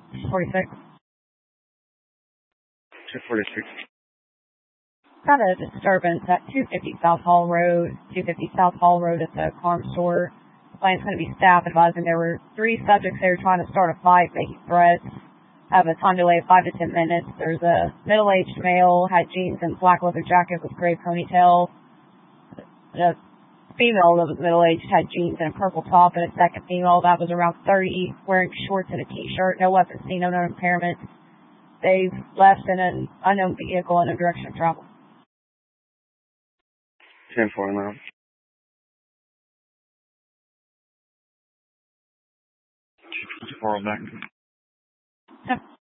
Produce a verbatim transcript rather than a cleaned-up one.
forty-six. two forty-six. Got a disturbance at two fifty South Hall Road, two fifty South Hall Road at the farm store. The client's going to be staff advising there were three subjects there trying to start a fight, making threats. Have a time delay of five to ten minutes. There's a middle-aged male, had jeans and black leather jacket with gray ponytail. The female that was middle-aged had jeans and a purple top, and a second female that was around thirty, wearing shorts and a t-shirt. No weapons seen, no known impairment. They've left in an unknown vehicle in a direction of travel. ten four now. two four back. Yep.